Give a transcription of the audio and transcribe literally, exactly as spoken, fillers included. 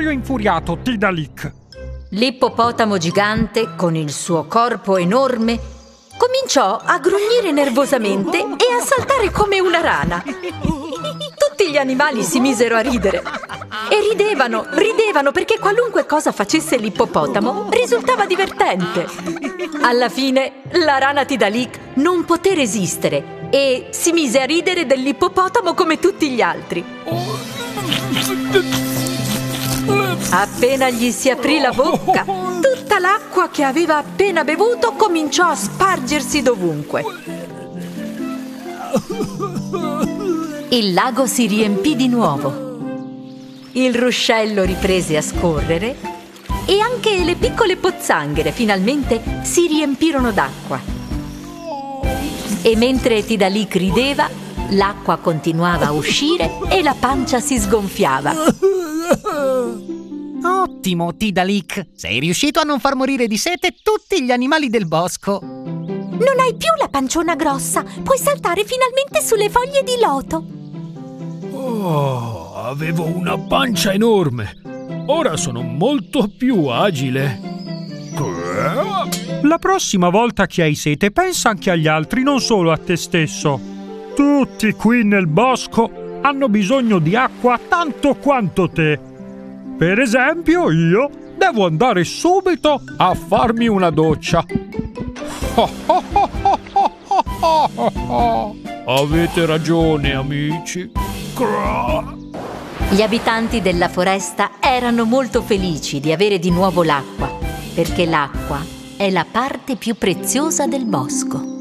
avversario infuriato, Tidalik. L'ippopotamo gigante, con il suo corpo enorme, cominciò a grugnire nervosamente e a saltare come una rana. Tutti gli animali si misero a ridere. E ridevano, ridevano perché qualunque cosa facesse l'ippopotamo risultava divertente. Alla fine la rana Tidalik non poté resistere e si mise a ridere dell'ippopotamo come tutti gli altri. Appena gli si aprì la bocca, tutta l'acqua che aveva appena bevuto cominciò a spargersi dovunque. Il lago si riempì di nuovo. Il ruscello riprese a scorrere e anche le piccole pozzanghere finalmente si riempirono d'acqua. E mentre Tidalik rideva, l'acqua continuava a uscire e la pancia si sgonfiava. Ottimo, Tidalik! Sei riuscito a non far morire di sete tutti gli animali del bosco. Non hai più la panciona grossa. Puoi saltare finalmente sulle foglie di loto. Oh, avevo una pancia enorme. Ora sono molto più agile. La prossima volta che hai sete, pensa anche agli altri, non solo a te stesso. Tutti qui nel bosco hanno bisogno di acqua tanto quanto te. Per esempio, io devo andare subito a farmi una doccia. Avete ragione, amici. Gli abitanti della foresta erano molto felici di avere di nuovo l'acqua, perché l'acqua è la parte più preziosa del bosco.